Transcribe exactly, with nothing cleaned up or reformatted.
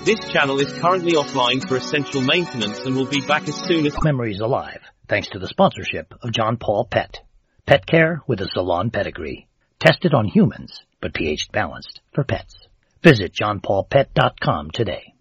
This channel is currently offline for essential maintenance and will be back as soon as Memories Alive, thanks to the sponsorship of John Paul Pet. Pet care with a salon pedigree. Tested on humans, but pH balanced for pets. Visit john paul pet dot com today.